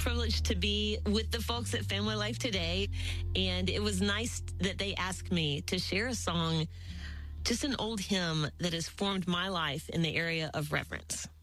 privileged to be with the folks at Family Life today. And it was nice that they asked me to share a song, just an old hymn that has formed my life in the area of reverence.